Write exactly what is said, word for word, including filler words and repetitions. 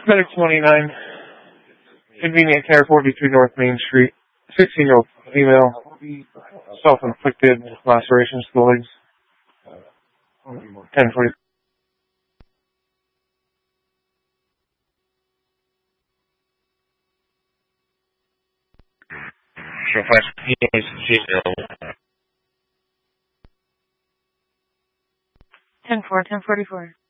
Medic twenty-nine. Convenient Care, forty-three North Main Street. sixteen-year-old female. Self-inflicted lacerations to the legs. ten forty. Show five. ten four, ten forty-four.